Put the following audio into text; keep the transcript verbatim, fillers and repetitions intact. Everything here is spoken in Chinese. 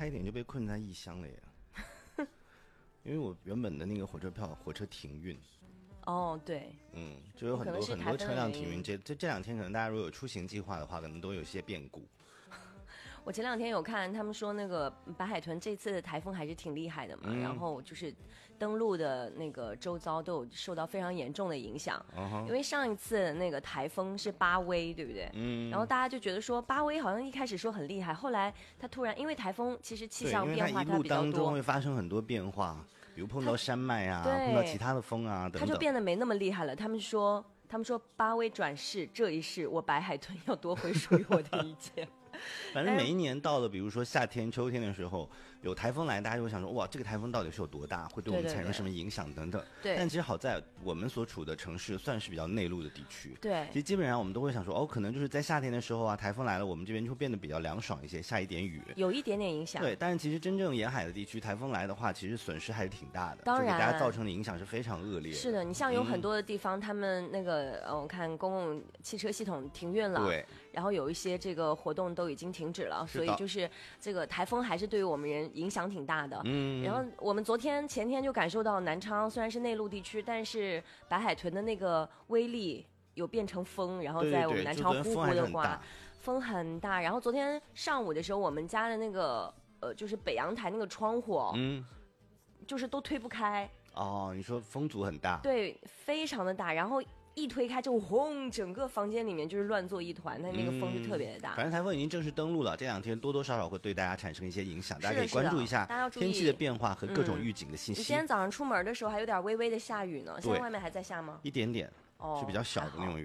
差一点就被困在异乡了耶。因为我原本的那个火车票，火车停运。 哦，对， 嗯，就有很多很多车辆停运。这这这两天可能大家如果有出行计划的话，可能都有些变故。 我前两天有看他们说那个白海豚这次的台风还是挺厉害的嘛，嗯、然后就是登陆的那个周遭都有受到非常严重的影响。Uh-huh. 因为上一次那个台风是巴威，对不对？嗯。然后大家就觉得说巴威好像一开始说很厉害，后来它突然因为台风其实气象变化它比较多， 一路当中会发生很多变化，比如碰到山脉啊，碰到其他的风啊等等， 它就变得没那么厉害了。他们说，他们说巴威转世，这一世我白海豚要夺回属于我的一切。 反正每一年到了比如说夏天秋天的时候有台风来，大家就会想说哇这个台风到底是有多大，会对我们产生什么影响等等。 对， 但其实好在我们所处的城市算是比较内陆的地区， 对， 其实基本上我们都会想说哦可能就是在夏天的时候啊台风来了，我们这边就会变得比较凉爽一些，下一点雨， 有一点点影响。 对，但是其实真正沿海的地区台风来的话其实损失还是挺大的， 当然就给大家造成的影响是非常恶劣的。 是的，你像有很多的地方、嗯、他们那个呃我看公共汽车系统停运了， 对， 然后有一些这个活动都已经停止了，所以就是这个台风还是对于我们人影响挺大的。嗯，然后我们昨天前天就感受到南昌虽然是内陆地区，但是白海豚的那个威力有变成风，然后在我们南昌呼呼的刮，风很大。然后昨天上午的时候，我们家的那个呃就是北阳台那个窗户，嗯，就是都推不开。 哦，你说风阻很大？ 对，非常的大，然后一推开就轰，整个房间里面就是乱作一团，它那个风是特别的大、 嗯、反正台风已经正式登陆了，这两天多多少少会对大家产生一些影响，大家可以关注一下天气的变化和各种预警的信息、嗯、 你今天早上出门的时候还有点微微的下雨呢，现在外面还在下吗？ 一点点，是比较小的那种雨。